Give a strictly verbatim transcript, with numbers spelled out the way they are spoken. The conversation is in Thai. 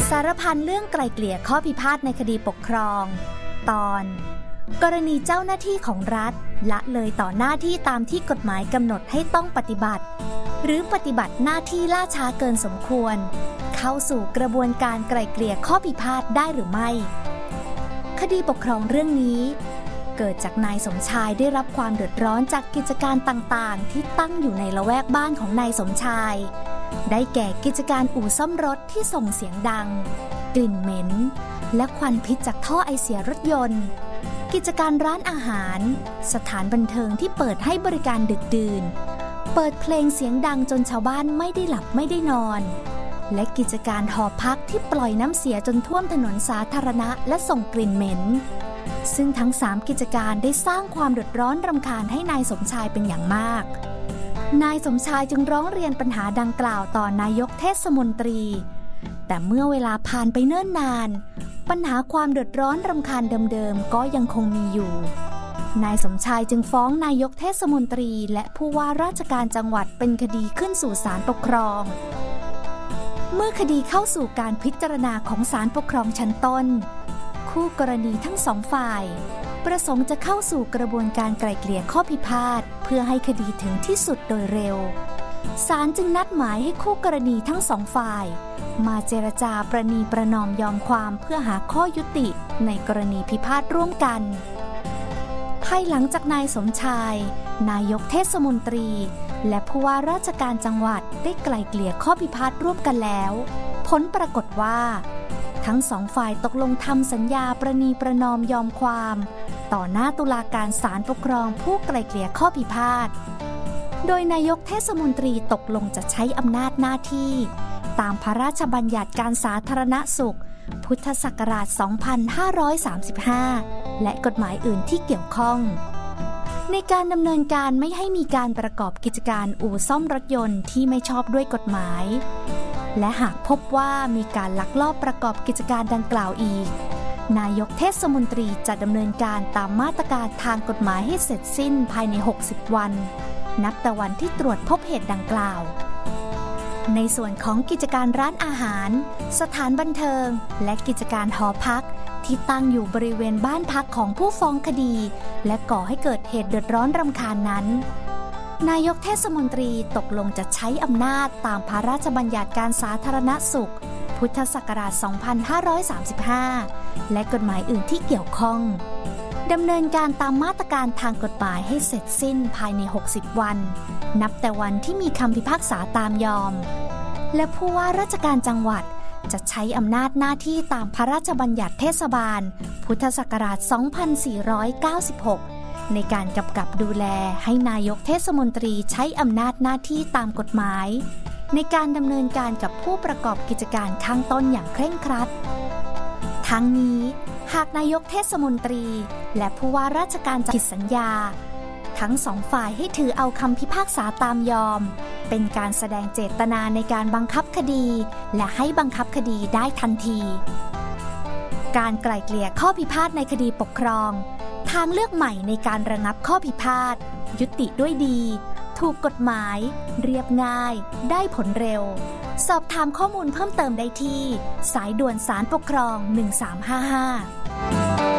สารพันเรื่องไกล่เกลี่ยข้อพิพาทในคดีปกครองตอนกรณีเจ้าหน้าที่ของรัฐละเลยต่อหน้าที่ตามที่กฎหมายกำหนดให้ต้องปฏิบัติหรือปฏิบัติหน้าที่ล่าช้าเกินสมควรเข้าสู่กระบวนการไกล่เกลี่ยข้อพิพาทได้หรือไม่คดีปกครองเรื่องนี้เกิดจากนายสมชายได้รับความเดือดร้อนจากกิจการต่างๆที่ตั้งอยู่ในละแวกบ้านของนายสมชายได้แก่กิจการอู่ซ่อมรถที่ส่งเสียงดังกลิ่นเหม็นและควันพิษจากท่อไอเสียรถยนต์กิจการร้านอาหารสถานบันเทิงที่เปิดให้บริการดึกดื่นเปิดเพลงเสียงดังจนชาวบ้านไม่ได้หลับไม่ได้นอนและกิจการหอพักที่ปล่อยน้ำเสียจนท่วมถนนสาธารณะและส่งกลิ่นเหม็นซึ่งทั้งสามกิจการได้สร้างความเดือดร้อนรำคาญให้นายสมชายเป็นอย่างมากนายสมชายจึงร้องเรียนปัญหาดังกล่าวต่อนายกเทศมนตรีแต่เมื่อเวลาผ่านไปเนิ่นนานปัญหาความเดือดร้อนรำคาญเดิมๆก็ยังคงมีอยู่นายสมชายจึงฟ้องนายกเทศมนตรีและผู้ว่าราชการจังหวัดเป็นคดีขึ้นสู่ศาลปกครองเมื่อคดีเข้าสู่การพิจารณาของศาลปกครองชั้นต้นคู่กรณีทั้งสองฝ่ายประสงค์จะเข้าสู่กระบวนการไกล่เกลี่ยข้อพิพาทเพื่อให้คดีถึงที่สุดโดยเร็วศาลจึงนัดหมายให้คู่กรณีทั้งสองฝ่ายมาเจรจาประนีประนอมยอมความเพื่อหาข้อยุติในกรณีพิพาทร่วมกันภายหลังจากนายสมชายนายกเทศมนตรีและผู้ว่าราชการจังหวัดได้ไกล่เกลี่ยข้อพิพาทร่วมกันแล้วผลปรากฏว่าทั้งสองฝ่ายตกลงทำสัญญาประนีประนอมยอมความต่อหน้าตุลาการศาลปกครองผู้ไกล่เกลี่ยข้อพิพาทโดยนายกเทศมนตรีตกลงจะใช้อำนาจหน้าที่ตามพระราชบัญญัติการสาธารณสุขพุทธศักราช สองพันห้าร้อยสามสิบห้า และกฎหมายอื่นที่เกี่ยวข้องในการดำเนินการไม่ให้มีการประกอบกิจการอู่ซ่อมรถยนต์ที่ไม่ชอบด้วยกฎหมายและหากพบว่ามีการลักลอบประกอบกิจการดังกล่าวอีกนายกเทศมนตรีจะดำเนินการตามมาตรการทางกฎหมายให้เสร็จสิ้นภายในหกสิบวันนับแต่วันที่ตรวจพบเหตุดังกล่าวในส่วนของกิจการร้านอาหารสถานบันเทิงและกิจการหอพักที่ตั้งอยู่บริเวณบ้านพักของผู้ฟ้องคดีและก่อให้เกิดเหตุเดือดร้อนรำคาญนั้นนายกเทศมนตรีตกลงจะใช้อำนาจตามพระราชบัญญัติการสาธารณสุขพุทธศักราช สองพันห้าร้อยสามสิบห้า และกฎหมายอื่นที่เกี่ยวข้องดำเนินการตามมาตรการทางกฎหมายให้เสร็จสิ้นภายในหกสิบวันนับแต่วันที่มีคำพิพากษาตามยอมและผู้ว่าราชการจังหวัดจะใช้อำนาจหน้าที่ตามพระราชบัญญัติเทศบาลพุทธศักราช สองพันสี่ร้อยเก้าสิบหก ในการกำกับดูแลให้นายกเทศมนตรีใช้อำนาจหน้าที่ตามกฎหมายในการดำเนินการกับผู้ประกอบกิจการข้างต้นอย่างเคร่งครัดทั้งนี้หากนายกเทศมนตรีและผู้ว่าราชการผิดสัญญาทั้งสองฝ่ายให้ถือเอาคำพิพากษาตามยอมเป็นการแสดงเจตนาในการบังคับคดีและให้บังคับคดีได้ทันทีการไกล่เกลี่ยข้อพิพาทในคดีปกครองทางเลือกใหม่ในการระงับข้อพิพาทยุติด้วยดีถูกกฎหมายเรียบง่ายได้ผลเร็วสอบถามข้อมูลเพิ่มเติมได้ที่สายด่วนศาลปกครองหนึ่งสามห้าห้า